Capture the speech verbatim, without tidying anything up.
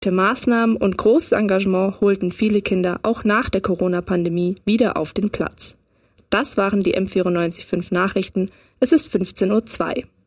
Maßnahmen und großes Engagement holten viele Kinder auch nach der Corona-Pandemie wieder auf den Platz. Das waren die M vierundneunzig Komma fünf Nachrichten. Es ist fünfzehn Uhr zwei.